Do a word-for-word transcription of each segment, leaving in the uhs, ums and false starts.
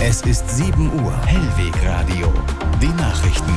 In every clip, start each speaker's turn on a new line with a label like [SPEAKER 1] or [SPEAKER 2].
[SPEAKER 1] Es ist sieben Uhr. Hellwegradio. Die Nachrichten.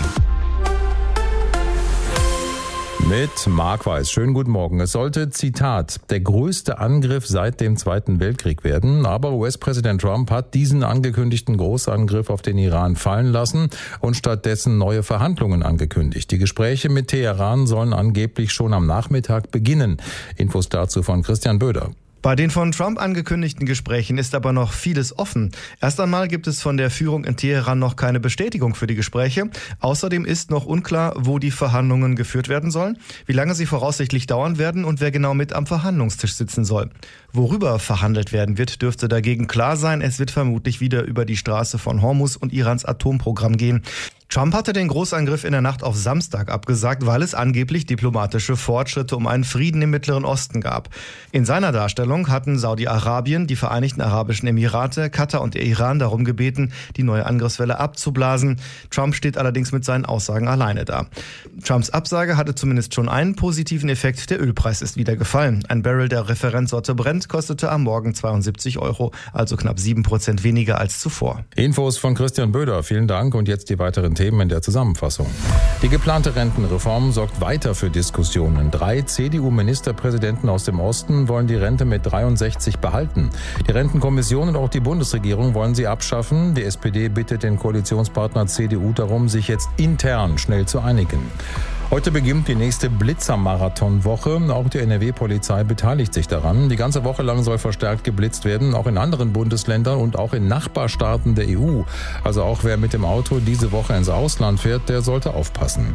[SPEAKER 2] Mit Marc Weiß. Schönen guten Morgen. Es sollte, Zitat, der größte Angriff seit dem Zweiten Weltkrieg werden. Aber U S-Präsident Trump hat diesen angekündigten Großangriff auf den Iran fallen lassen und stattdessen neue Verhandlungen angekündigt. Die Gespräche mit Teheran sollen angeblich schon am Nachmittag beginnen. Infos dazu von Christian Böder.
[SPEAKER 3] Bei den von Trump angekündigten Gesprächen ist aber noch vieles offen. Erst einmal gibt es von der Führung in Teheran noch keine Bestätigung für die Gespräche. Außerdem ist noch unklar, wo die Verhandlungen geführt werden sollen, wie lange sie voraussichtlich dauern werden und wer genau mit am Verhandlungstisch sitzen soll. Worüber verhandelt werden wird, dürfte dagegen klar sein. Es wird vermutlich wieder über die Straße von Hormuz und Irans Atomprogramm gehen. Trump hatte den Großangriff in der Nacht auf Samstag abgesagt, weil es angeblich diplomatische Fortschritte um einen Frieden im Mittleren Osten gab. In seiner Darstellung hatten Saudi-Arabien, die Vereinigten Arabischen Emirate, Katar und der Iran darum gebeten, die neue Angriffswelle abzublasen. Trump steht allerdings mit seinen Aussagen alleine da. Trumps Absage hatte zumindest schon einen positiven Effekt. Der Ölpreis ist wieder gefallen. Ein Barrel der Referenzsorte Brent kostete am Morgen zweiundsiebzig Euro, also knapp sieben Prozent weniger als zuvor.
[SPEAKER 2] Infos von Christian Böder. Vielen Dank und jetzt die weiteren Themen in der Zusammenfassung. Die geplante Rentenreform sorgt weiter für Diskussionen. Drei C D U-Ministerpräsidenten aus dem Osten wollen die Rente mit dreiundsechzig behalten. Die Rentenkommission und auch die Bundesregierung wollen sie abschaffen. Die S P D bittet den Koalitionspartner C D U darum, sich jetzt intern schnell zu einigen. Heute beginnt die nächste Blitzer-Marathon-Woche. Auch die N R W-Polizei beteiligt sich daran. Die ganze Woche lang soll verstärkt geblitzt werden, auch in anderen Bundesländern und auch in Nachbarstaaten der E U. Also auch wer mit dem Auto diese Woche ins Ausland fährt, der sollte aufpassen.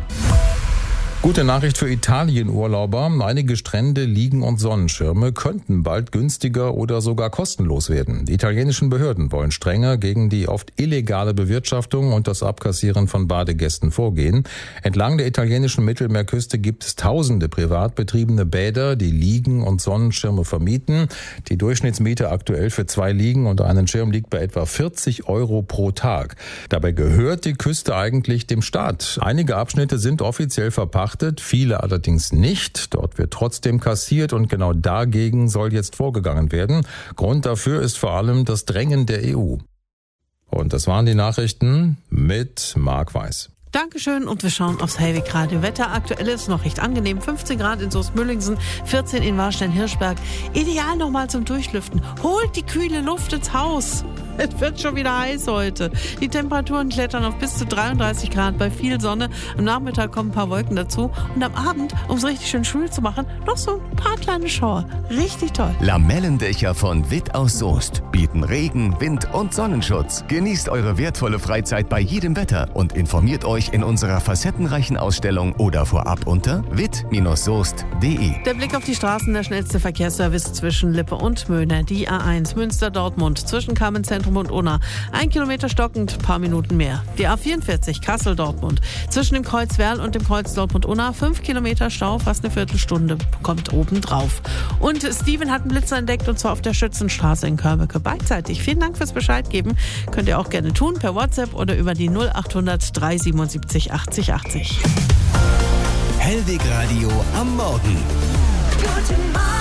[SPEAKER 2] Gute Nachricht für Italien-Urlauber. Einige Strände, Liegen und Sonnenschirme könnten bald günstiger oder sogar kostenlos werden. Die italienischen Behörden wollen strenger gegen die oft illegale Bewirtschaftung und das Abkassieren von Badegästen vorgehen. Entlang der italienischen Mittelmeerküste gibt es tausende privat betriebene Bäder, die Liegen und Sonnenschirme vermieten. Die Durchschnittsmiete aktuell für zwei Liegen und einen Schirm liegt bei etwa vierzig Euro pro Tag. Dabei gehört die Küste eigentlich dem Staat. Einige Abschnitte sind offiziell verpachtet, viele allerdings nicht. Dort wird trotzdem kassiert und genau dagegen soll jetzt vorgegangen werden. Grund dafür ist vor allem das Drängen der E U. Und das waren die Nachrichten mit Marc Weiß.
[SPEAKER 4] Dankeschön und wir schauen aufs Hellwegradio Wetter. Aktuell ist es noch recht angenehm. fünfzehn Grad in Soest-Müllingsen, vierzehn in Warstein-Hirschberg. Ideal nochmal zum Durchlüften. Holt die kühle Luft ins Haus. Es wird schon wieder heiß heute. Die Temperaturen klettern auf bis zu dreiunddreißig Grad bei viel Sonne. Am Nachmittag kommen ein paar Wolken dazu. Und am Abend, um es richtig schön schwül zu machen, noch so ein paar kleine Schauer. Richtig toll.
[SPEAKER 1] Lamellendächer von Witt aus Soest bieten Regen, Wind und Sonnenschutz. Genießt eure wertvolle Freizeit bei jedem Wetter und informiert euch in unserer facettenreichen Ausstellung oder vorab unter witt soest punkt de.
[SPEAKER 4] Der Blick auf die Straßen, der schnellste Verkehrsservice zwischen Lippe und Möhne. Die A eins Münster-Dortmund zwischen Kamenz-Zentrum und Unna. Ein Kilometer stockend, paar Minuten mehr. Die A vierundvierzig Kassel-Dortmund zwischen dem Kreuz Werl und dem Kreuz Dortmund-Unna. Fünf Kilometer Stau, fast eine Viertelstunde, kommt oben drauf. Und Steven hat einen Blitzer entdeckt und zwar auf der Schützenstraße in Körbecke beidseitig. Vielen Dank fürs Bescheid geben. Könnt ihr auch gerne tun per WhatsApp oder über die null achthundert dreihundertsiebenundsiebzig achtzig achtzig.
[SPEAKER 1] Hellwegradio am Morgen.
[SPEAKER 4] Guten Morgen.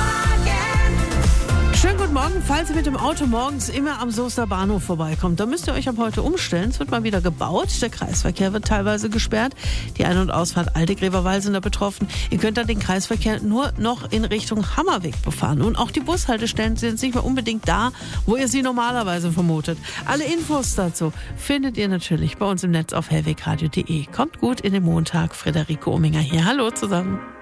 [SPEAKER 4] Schönen guten Morgen. Falls ihr mit dem Auto morgens immer am Soester Bahnhof vorbeikommt, dann müsst ihr euch ab heute umstellen. Es wird mal wieder gebaut. Der Kreisverkehr wird teilweise gesperrt. Die Ein- und Ausfahrt Aldegreverwall sind da betroffen. Ihr könnt dann den Kreisverkehr nur noch in Richtung Hammerweg befahren. Und auch die Bushaltestellen sind nicht mehr unbedingt da, wo ihr sie normalerweise vermutet. Alle Infos dazu findet ihr natürlich bei uns im Netz auf hellwegradio punkt de. Kommt gut in den Montag. Friederike Ominger hier. Hallo zusammen.